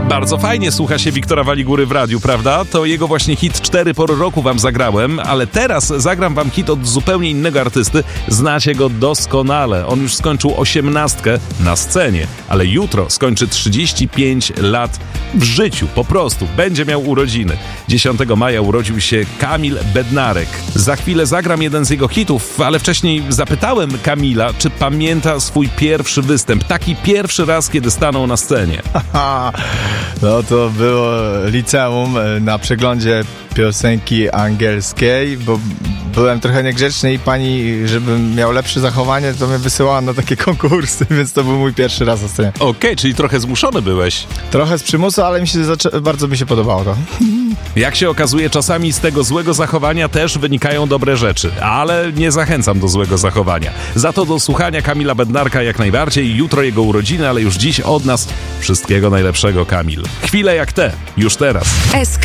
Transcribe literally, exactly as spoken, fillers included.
Bardzo fajnie słucha się Wiktora Waligury w radiu, prawda? To jego właśnie hit Cztery pory roku wam zagrałem, ale teraz zagram wam hit od zupełnie innego artysty. Znacie go doskonale. On już skończył osiemnastkę na scenie, ale jutro skończy trzydzieści pięć lat w życiu. Po prostu będzie miał urodziny. dziesiątego maja urodził się Kamil Bednarek. Za chwilę zagram jeden z jego hitów, ale wcześniej zapytałem Kamila, czy pamięta swój pierwszy występ. Taki pierwszy raz, kiedy stanął na scenie. Aha, no to było liceum na przeglądzie piosenki angielskiej, bo byłem trochę niegrzeczny i pani, żebym miał lepsze zachowanie, to mnie wysyłała na takie konkursy, więc to był mój pierwszy raz na scenie. Okej, okay, czyli trochę zmuszony byłeś. Trochę z przymusu, ale mi się zaczę- bardzo mi się podobało to. Jak się okazuje, czasami z tego złego zachowania też wynikają dobre rzeczy, ale nie zachęcam do złego zachowania. Za to do słuchania Kamila Bednarka jak najbardziej. Jutro jego urodziny, ale już dziś od nas wszystkiego najlepszego, Kamil. Chwile jak te, już teraz. S K